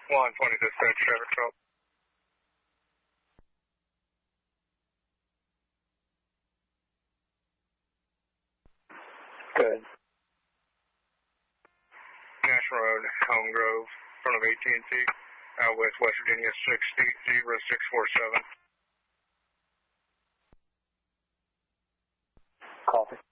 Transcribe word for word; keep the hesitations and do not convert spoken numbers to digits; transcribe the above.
one twenty dispatch, traffic stop. Good. National Road, Elm Grove, in front of A T and T, out west, West Virginia, sixty, zero six four seven. Copy.